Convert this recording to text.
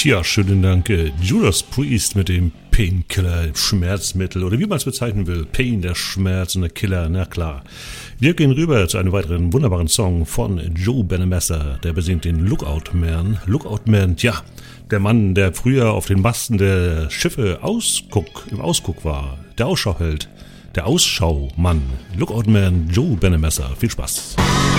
Tja, schönen Dank. Judas Priest mit dem Painkiller, Schmerzmittel oder wie man es bezeichnen will. Pain, der Schmerz und der Killer, na klar. Wir gehen rüber zu einem weiteren wunderbaren Song von Joe Bonamassa. Der besingt den Lookout Man. Lookout Man, tja, der Mann, der früher auf den Masten der Schiffe im Ausguck war. Der Ausschauheld, der Ausschaumann. Lookout Man, Joe Bonamassa. Viel Spaß.